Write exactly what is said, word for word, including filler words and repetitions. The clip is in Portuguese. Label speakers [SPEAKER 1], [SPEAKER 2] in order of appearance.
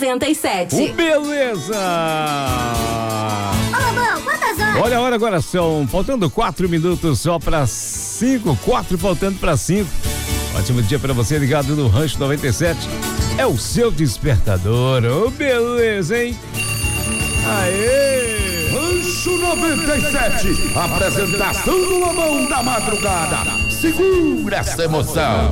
[SPEAKER 1] noventa e sete.
[SPEAKER 2] Uh, beleza!
[SPEAKER 3] Ô, Lobão, quantas horas?
[SPEAKER 2] Olha a hora agora, são faltando quatro minutos só para cinco, quatro faltando para cinco. Ótimo dia para você ligado no Rancho noventa e sete. É o seu despertador. Ô, beleza, hein? Aê!
[SPEAKER 4] Rancho noventa e sete, apresentação do Lobão da Madrugada. Segura essa emoção.